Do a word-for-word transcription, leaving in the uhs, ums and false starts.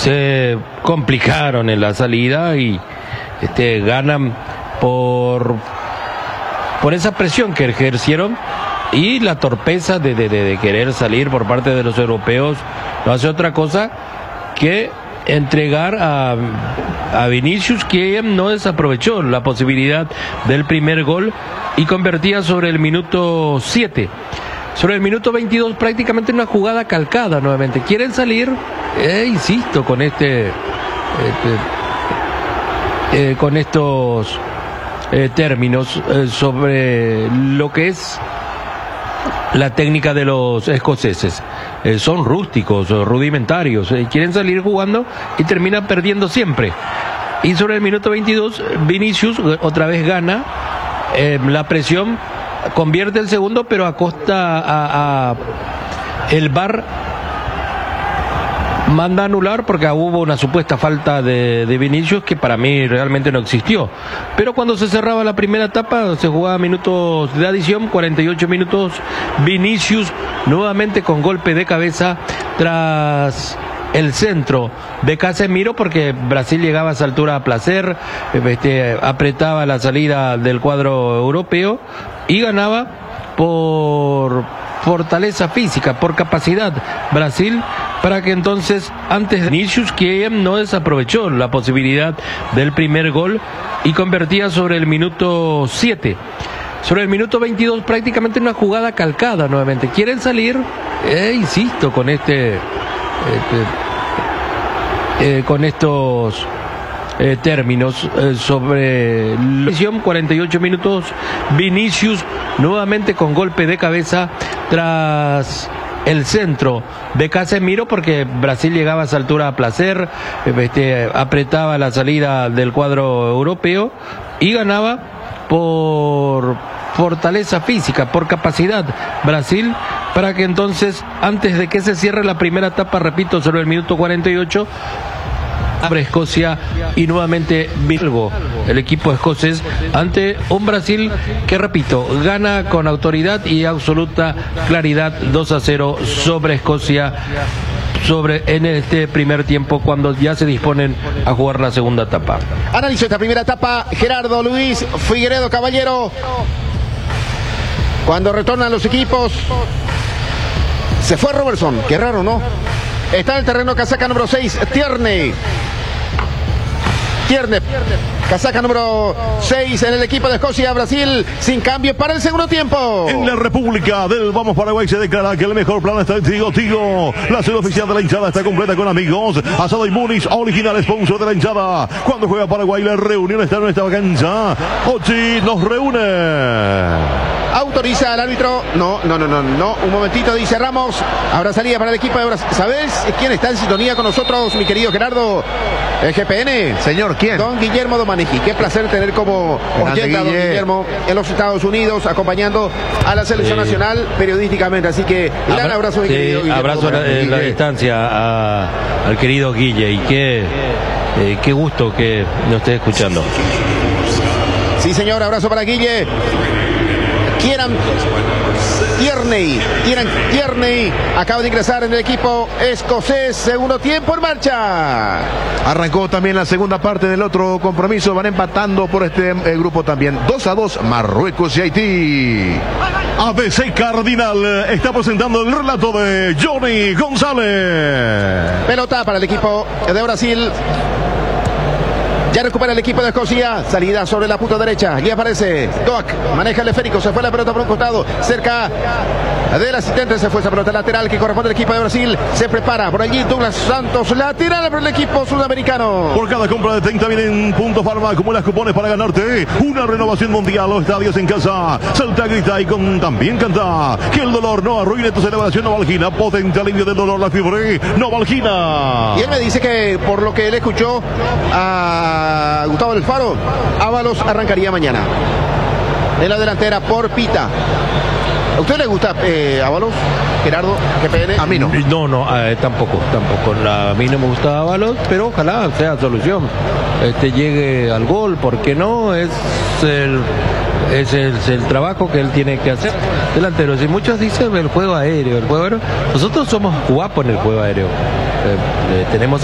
se complicaron en la salida y este, ganan por, por esa presión que ejercieron y la torpeza de, de, de, de querer salir por parte de los europeos. No hace otra cosa que entregar a, a Vinicius, que no desaprovechó la posibilidad del primer gol y convertía sobre el minuto siete. Sobre el minuto veintidós, prácticamente una jugada calcada nuevamente. Quieren salir, eh, insisto, con este, este eh, con estos eh, términos eh, sobre lo que es la técnica de los escoceses. Eh, son rústicos, rudimentarios, eh, quieren salir jugando y terminan perdiendo siempre. Y sobre el minuto veintidós, Vinicius otra vez gana eh, la presión, convierte el segundo, pero a costa a, a el V A R manda a anular porque hubo una supuesta falta de, de Vinicius que para mí realmente no existió. Pero cuando se cerraba la primera etapa, se jugaba minutos de adición, cuarenta y ocho minutos, Vinicius nuevamente con golpe de cabeza tras el centro de Casemiro, porque Brasil llegaba a esa altura a placer, este, apretaba la salida del cuadro europeo y ganaba por fortaleza física, por capacidad Brasil, para que entonces antes de Vinicius, que no desaprovechó la posibilidad del primer gol y convertía sobre el minuto siete. Sobre el minuto veintidós, prácticamente una jugada calcada nuevamente. Quieren salir, eh, insisto, con este, este eh, con estos eh, términos eh, sobre la presión, cuarenta y ocho minutos, Vinicius nuevamente con golpe de cabeza tras el centro de Casemiro, porque Brasil llegaba a esa altura a placer, este, apretaba la salida del cuadro europeo y ganaba por fortaleza física, por capacidad Brasil, para que entonces antes de que se cierre la primera etapa, repito, sobre el minuto cuarenta y ocho, abre Escocia y nuevamente Virgo, el equipo escocés, ante un Brasil que, repito, gana con autoridad y absoluta claridad dos a cero sobre Escocia, sobre en este primer tiempo, cuando ya se disponen a jugar la segunda etapa. Analizo esta primera etapa, Gerardo Luis Figueiredo Caballero. Cuando retornan los equipos, se fue Robertson, qué raro, ¿no? Está en el terreno casaca número seis, Tierney. Tierney, casaca número seis en el equipo de Escocia. Brasil sin cambio para el segundo tiempo. En la República del Vamos Paraguay se declara que el mejor plan está en Tigo Tigo. La sede oficial de la hinchada está completa con amigos. Asado y Muniz, original sponsor de la hinchada. Cuando juega Paraguay, la reunión está en esta cancha. Ochi nos reúne. Autoriza al árbitro. No, no, no, no, no. Un momentito, dice Ramos. Habrá salida para el equipo de Brasil. ¿Sabes quién está en sintonía con nosotros, mi querido Gerardo? El G P N. Señor, ¿quién? Don Guillermo Domanigi. Qué placer tener como oyente a don Guillermo en los Estados Unidos, acompañando a la selección sí. nacional periodísticamente. Así que gran Abra abrazo, mi sí, querido Guillermo. Abrazo en la, la distancia a, al querido Guille. Y qué, eh, qué gusto que nos esté escuchando. Sí, señor, abrazo para Guille. Kieran Tierney, Kieran Tierney acaba de ingresar en el equipo escocés. Segundo tiempo en marcha. Arrancó también la segunda parte del otro compromiso. Van empatando por este eh, grupo también. dos a dos, Marruecos y Haití. A B C Cardinal está presentando el relato de Johnny González. Pelota para el equipo de Brasil. Ya recupera el equipo de Escocia. Salida sobre la punta derecha. Y aparece Doak. Maneja el esférico. Se fue la pelota por un costado. Cerca del asistente. Se fue esa pelota lateral que corresponde al equipo de Brasil. Se prepara por allí Douglas Santos. Lateral para el equipo sudamericano. Por cada compra de treinta vienen puntos Farma. Acumulas cupones para ganarte una renovación mundial. Los estadios en casa. Salta, grita y con también canta. Que el dolor no arruine tu celebración. Novalgina. Potente alivio del dolor. La fiebre. Novalgina. Y él me dice que por lo que él escuchó a Gustavo Alfaro, Ábalos arrancaría mañana en la delantera por Pita. ¿A usted le gusta eh, Ábalos, Gerardo, G P N? A mí no. No, no, eh, tampoco, tampoco. La, a mí no me gusta Ábalos, pero ojalá sea solución. Este llegue al gol, ¿por qué no? Es el es el, es el trabajo que él tiene que hacer. Delanteros, y muchos dicen el juego aéreo, el juego aéreo. Nosotros somos guapos en el juego aéreo. Eh, eh, tenemos